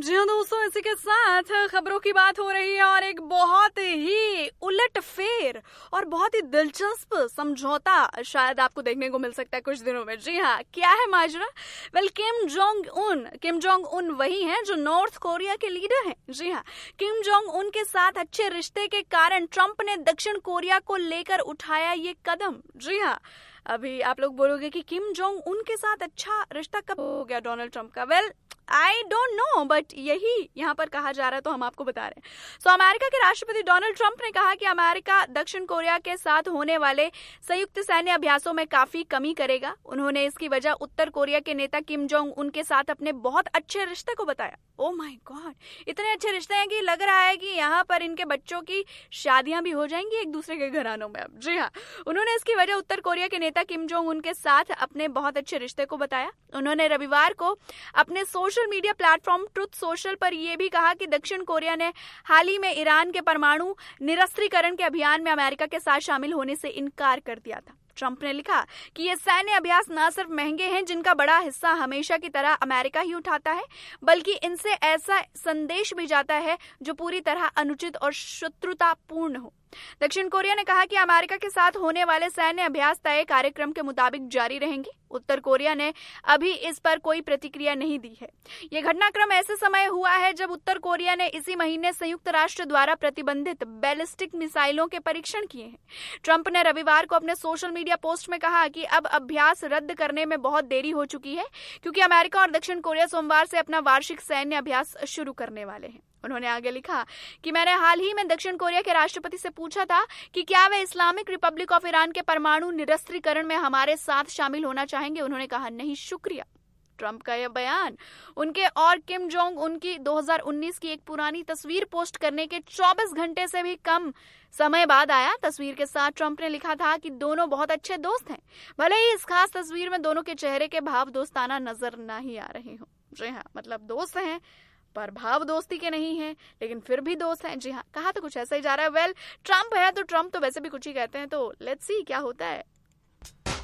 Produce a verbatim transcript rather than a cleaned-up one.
जी हाँ दोस्तों, इसी के साथ खबरों की बात हो रही है और एक बहुत ही उलटफेर और बहुत ही दिलचस्प समझौता शायद आपको देखने को मिल सकता है कुछ दिनों में। जी हाँ, क्या है माजरा? Well, Kim Jong Un Kim Jong Un वही हैं जो नॉर्थ कोरिया के लीडर हैं। जी हाँ, किम जोंग उन के साथ अच्छे रिश्ते के कारण ट्रंप ने दक्षिण कोरिया को लेकर उठाया ये कदम। जी हाँ, अभी आप लोग बोलोगे कि किम जोंग उन के साथ अच्छा रिश्ता कब हो गया डोनाल्ड ट्रंप का? Well, I don't know, but यही यहाँ पर कहा जा रहा है तो हम आपको बता रहे हैं। सो so, अमेरिका के राष्ट्रपति डोनाल्ड ट्रंप ने कहा कि अमेरिका दक्षिण कोरिया के साथ होने वाले संयुक्त सैन्य अभ्यासों में काफी कमी करेगा। उन्होंने इसकी वजह उत्तर कोरिया के नेता किम जोंग उन के साथ अपने बहुत अच्छे रिश्ते को बताया। ओ माय गॉड, इतने अच्छे रिश्ते हैं कि लग रहा है कि यहाँ पर इनके बच्चों की शादियां भी हो जाएंगी एक दूसरे के घरानों में अब। जी हाँ, उन्होंने इसकी वजह उत्तर कोरिया के नेता किम जोंग उन के साथ अपने बहुत अच्छे रिश्ते को बताया। उन्होंने रविवार को अपने social media platform truth social पर यह भी कहा कि दक्षिण कोरिया ने हाल ही में ईरान के परमाणु निरस्त्रीकरण के अभियान में अमेरिका के साथ शामिल होने से इनकार कर दिया था। ट्रंप ने लिखा कि ये सैन्य अभ्यास न सिर्फ महंगे हैं, जिनका बड़ा हिस्सा हमेशा की तरह अमेरिका ही उठाता है, बल्कि इनसे ऐसा संदेश भी जाता है जो पूरी तरह अनुचित और शत्रुतापूर्ण हो। दक्षिण कोरिया ने कहा कि अमेरिका के साथ होने वाले सैन्य अभ्यास तय कार्यक्रम के मुताबिक जारी रहेंगे। उत्तर कोरिया ने अभी इस पर कोई प्रतिक्रिया नहीं दी है। यह घटनाक्रम ऐसे समय हुआ है जब उत्तर कोरिया ने इसी महीने संयुक्त राष्ट्र द्वारा प्रतिबंधित बैलिस्टिक मिसाइलों के परीक्षण किए हैं। ट्रंप ने रविवार को अपने सोशल मीडिया पोस्ट में कहा कि अब अभ्यास रद्द करने में बहुत देरी हो चुकी है, क्योंकि अमेरिका और दक्षिण कोरिया सोमवार से अपना वार्षिक सैन्य अभ्यास शुरू करने वाले हैं। उन्होंने आगे लिखा कि मैंने हाल ही में दक्षिण कोरिया के राष्ट्रपति से पूछा था कि क्या वे इस्लामिक रिपब्लिक ऑफ ईरान के परमाणु निरस्त्रीकरण में हमारे साथ शामिल होना चाहेंगे। उन्होंने कहा, नहीं शुक्रिया। ट्रंप का यह बयान उनके और किम जोंग उनकी दो हज़ार उन्नीस की एक पुरानी तस्वीर पोस्ट करने के चौबीस घंटे से भी कम समय बाद आया। तस्वीर के साथ ट्रंप ने लिखा था कि दोनों बहुत अच्छे दोस्त हैं, भले ही इस खास तस्वीर में दोनों के चेहरे के भाव दोस्ताना नजर नहीं आ रहे हों। जी हाँ, मतलब दोस्त हैं पर भाव दोस्ती के नहीं है, लेकिन फिर भी दोस्त हैं। जी हाँ, कहा तो कुछ ऐसा ही जा रहा है। वेल, ट्रंप है तो ट्रंप तो वैसे भी कुछ ही कहते हैं, तो लेट्स सी क्या होता है।